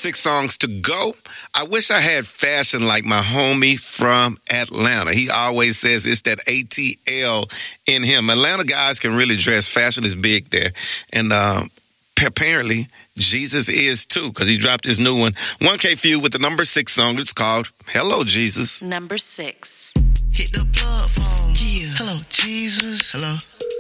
6 songs to go. I wish I had fashion like my homie from Atlanta. He always says it's that ATL in him. Atlanta guys can really dress. Fashion is big there. And apparently, Jesus is too, because he dropped his new one. 1K Feud with the number 6 song. It's called Hello, Jesus. Number 6. Hit the plug phone. Yeah. Hello, Jesus. Hello.